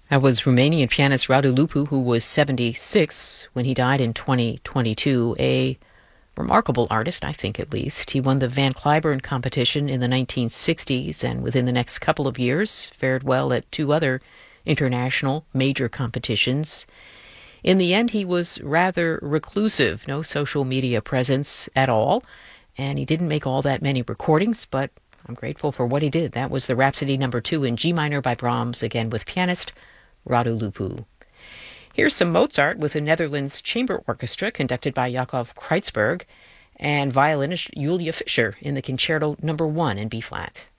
That was Romanian pianist Radu Lupu, who was 76 when he died in 2022. A remarkable artist, I think at least. He won the Van Cliburn competition in the 1960s and within the next couple of years fared well at two other international major competitions. In the end, he was rather reclusive, no social media presence at all, and he didn't make all that many recordings, but I'm grateful for what he did. That was the Rhapsody No. 2 in G minor by Brahms, again with pianist Radu Lupu. Here's some Mozart with the Netherlands Chamber Orchestra conducted by Yakov Kreutzberg and violinist Julia Fischer in the Concerto No. 1 in B-flat.